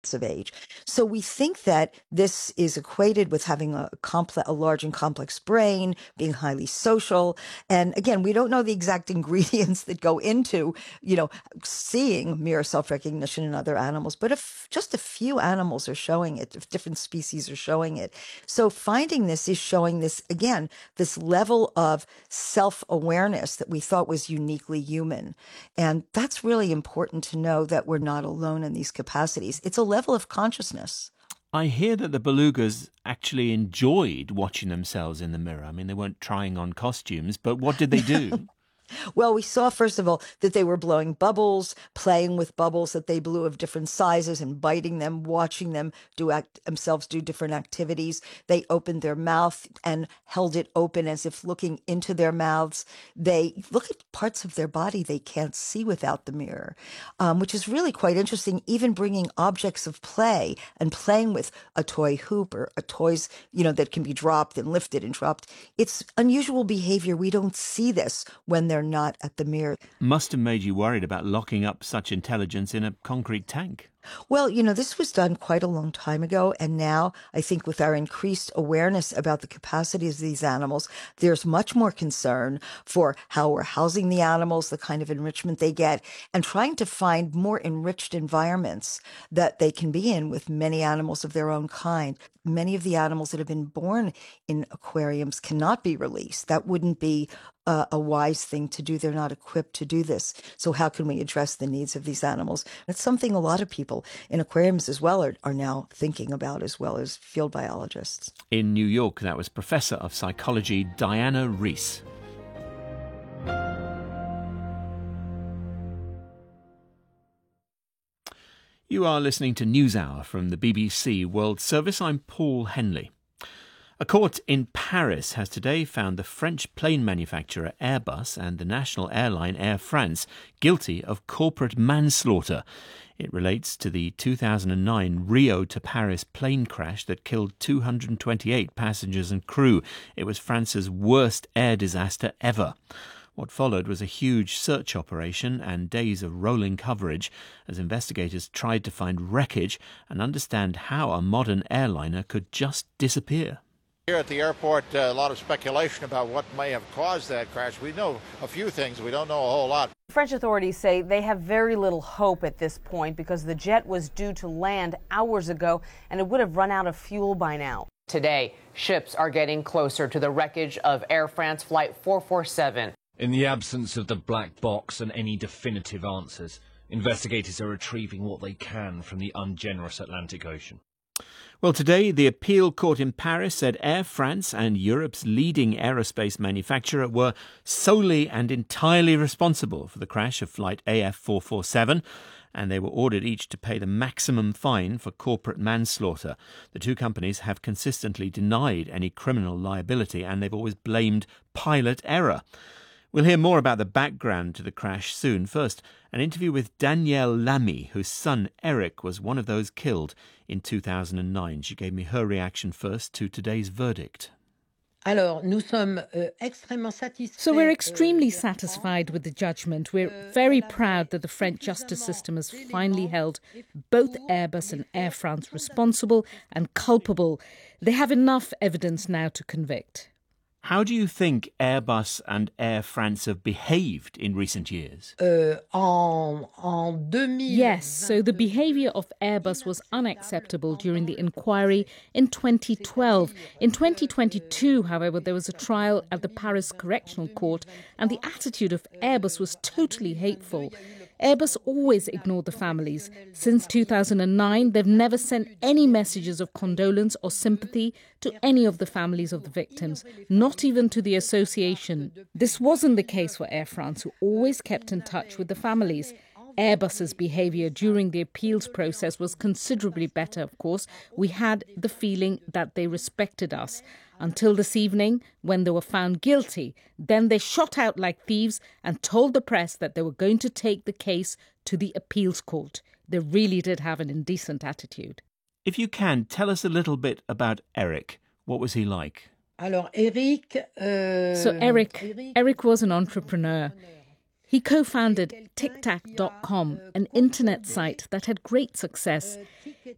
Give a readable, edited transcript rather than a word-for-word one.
of age. So we think that this is equated with having a large and complex brain, being highly social. And again, we don't know the exact ingredients that go into, seeing mirror self-recognition in other animals, but if just a few animals are showing it, if different species are showing it. So finding this is showing this, again, this level of self-awareness that we thought was uniquely human. And that's really important to know that we're not alone in these capacities. It's a level of consciousness. I hear that the belugas actually enjoyed watching themselves in the mirror. I mean, they weren't trying on costumes, but what did they do? Well, we saw, first of all, that they were blowing bubbles, playing with bubbles that they blew of different sizes and biting them, watching them themselves do different activities. They opened their mouth and held it open as if looking into their mouths. They look at parts of their body they can't see without the mirror, which is really quite interesting, even bringing objects of play and playing with a toy hoop or toys, that can be dropped and lifted and dropped. It's unusual behavior. We don't see this when they're not at the mirror. Must have made you worried about locking up such intelligence in a concrete tank. Well, this was done quite a long time ago. And now I think with our increased awareness about the capacities of these animals, there's much more concern for how we're housing the animals, the kind of enrichment they get, and trying to find more enriched environments that they can be in with many animals of their own kind. Many of the animals that have been born in aquariums cannot be released. That wouldn't be a wise thing to do. They're not equipped to do this. So how can we address the needs of these animals? It's something a lot of people in aquariums as well are now thinking about, as well as field biologists. In New York, that was Professor of Psychology Diana Reiss. You are listening to NewsHour from the BBC World Service. I'm Paul Henley. A court in Paris has today found the French plane manufacturer Airbus and the national airline Air France guilty of corporate manslaughter. It relates to the 2009 Rio to Paris plane crash that killed 228 passengers and crew. It was France's worst air disaster ever. What followed was a huge search operation and days of rolling coverage as investigators tried to find wreckage and understand how a modern airliner could just disappear. Here at the airport, a lot of speculation about what may have caused that crash. We know a few things. We don't know a whole lot. French authorities say they have very little hope at this point because the jet was due to land hours ago and it would have run out of fuel by now. Today, ships are getting closer to the wreckage of Air France Flight 447. In the absence of the black box and any definitive answers, investigators are retrieving what they can from the ungenerous Atlantic Ocean. Well, today, the appeal court in Paris said Air France and Europe's leading aerospace manufacturer were solely and entirely responsible for the crash of flight AF 447, and they were ordered each to pay the maximum fine for corporate manslaughter. The two companies have consistently denied any criminal liability, and they've always blamed pilot error. We'll hear more about the background to the crash soon. First, an interview with Danielle Lamy, whose son Eric was one of those killed in 2009. She gave me her reaction first to today's verdict. So we're extremely satisfied with the judgment. We're very proud that the French justice system has finally held both Airbus and Air France responsible and culpable. They have enough evidence now to convict. How do you think Airbus and Air France have behaved in recent years? Yes, so the behaviour of Airbus was unacceptable during the inquiry in 2012. In 2022, however, there was a trial at the Paris Correctional Court and the attitude of Airbus was totally hateful. Airbus always ignored the families. Since 2009, they've never sent any messages of condolence or sympathy to any of the families of the victims, not even to the association. This wasn't the case for Air France, who always kept in touch with the families. Airbus's behaviour during the appeals process was considerably better, of course. We had the feeling that they respected us. Until this evening, when they were found guilty, then they shot out like thieves and told the press that they were going to take the case to the appeals court. They really did have an indecent attitude. If you can, tell us a little bit about Eric. What was he like? Eric was an entrepreneur. He co-founded TicTac.com, an internet site that had great success.